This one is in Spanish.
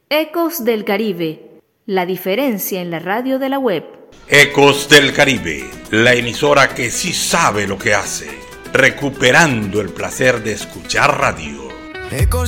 Ecos del Caribe, la diferencia en la radio de la web. Ecos del Caribe, la emisora que sí sabe lo que hace, recuperando el placer de escuchar radio. Ecos